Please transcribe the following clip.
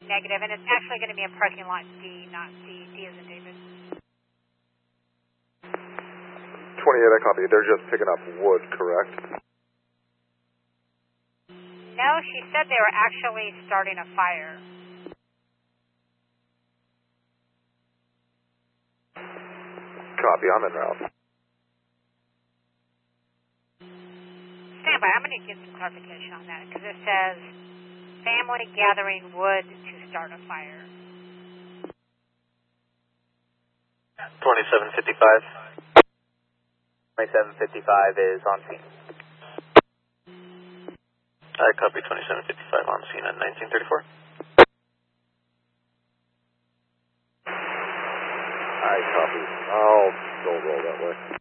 negative, and it's actually going to be in parking lot D, not C. D as in David. 28, I copy. They're just picking up wood, correct? No, she said they were actually starting a fire. Copy, I'm en route. Stand by, I'm going to get some clarification on that, because it says family gathering wood to start a fire. 2755. 2755 is on scene. I copy 2755 on scene at 1934. I copy. I'll go roll that way.